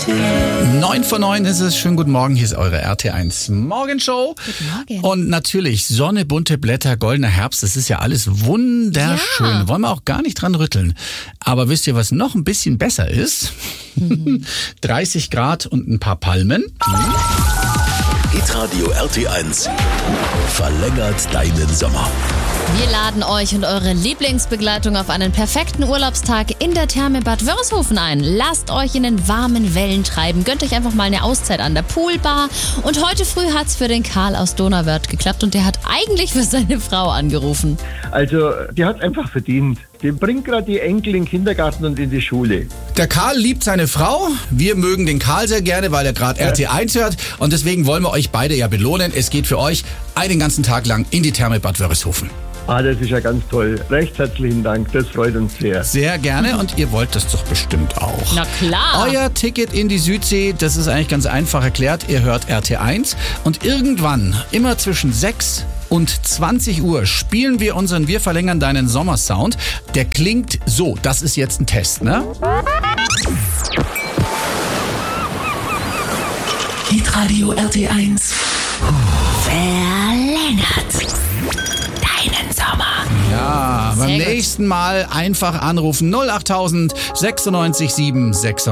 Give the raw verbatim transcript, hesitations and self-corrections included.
neun vor neun ist es. Schönen guten Morgen. Hier ist eure R T eins Morgenshow. Guten Morgen. Und natürlich Sonne, bunte Blätter, goldener Herbst. Das ist ja alles wunderschön. Ja. Wollen wir auch gar nicht dran rütteln. Aber wisst ihr, was noch ein bisschen besser ist? Mhm. dreißig Grad und ein paar Palmen. Hitradio R T eins verlängert deinen Sommer. Wir laden euch und eure Lieblingsbegleitung auf einen perfekten Urlaubstag in der Therme Bad Wörishofen ein. Lasst euch in den warmen Wellen treiben. Gönnt euch einfach mal eine Auszeit an der Poolbar. Und heute früh hat's für den Karl aus Donauwörth geklappt und der hat eigentlich für seine Frau angerufen. Also, die hat einfach verdient. Die bringt gerade die Enkel in den Kindergarten und in die Schule. Der Karl liebt seine Frau. Wir mögen den Karl sehr gerne, weil er gerade R T eins hört. Und deswegen wollen wir euch beide ja belohnen. Es geht für euch einen ganzen Tag lang in die Therme Bad Wörishofen. Ah, das ist ja ganz toll. Recht herzlichen Dank, das freut uns sehr. Sehr gerne und ihr wollt das doch bestimmt auch. Na klar. Euer Ticket in die Südsee, das ist eigentlich ganz einfach erklärt. Ihr hört R T eins und irgendwann, immer zwischen sechs und zwanzig Uhr, spielen wir unseren Wir verlängern deinen Sommersound. Der klingt so. Das ist jetzt ein Test, ne? Hitradio R T eins Verlängert deinen Sommer. Ja, beim Sehr gut. nächsten Mal einfach anrufen null acht tausend sechsundneunzig sieben sechsundneunzig.